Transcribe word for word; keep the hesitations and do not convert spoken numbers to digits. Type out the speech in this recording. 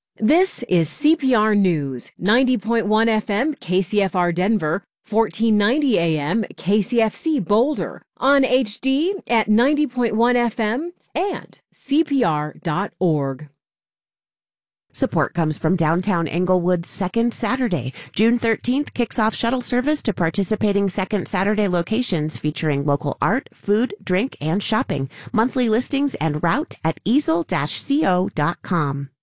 This is C P R News, ninety point one F M K C F R Denver, fourteen ninety A M K C F C Boulder, on H D at ninety point one F M and C P R dot org. Support comes from Downtown Englewood's Second Saturday. June thirteenth kicks off shuttle service to participating Second Saturday locations featuring local art, food, drink, and shopping. Monthly listings and route at easel dash co dot com.